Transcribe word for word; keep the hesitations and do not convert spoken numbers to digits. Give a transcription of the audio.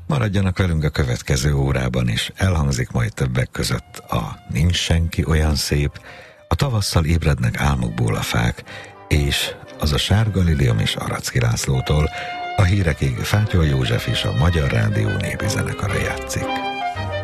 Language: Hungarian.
Maradjanak velünk a következő órában is. Elhangzik majd többek között a Nincs senki olyan szép, a Tavasszal ébrednek álmokból a fák, és az a Sárga Lilium és Aracki Lászlótól, a hírekig Fátyol József és a Magyar Rádió népi zenekara játszik.